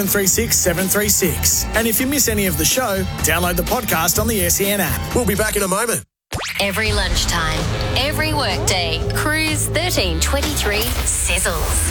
736 736. And if you miss any of the show, download the podcast on the SEN app. We'll be back in a moment. Every lunchtime, every workday, Cruise 1323 sizzles.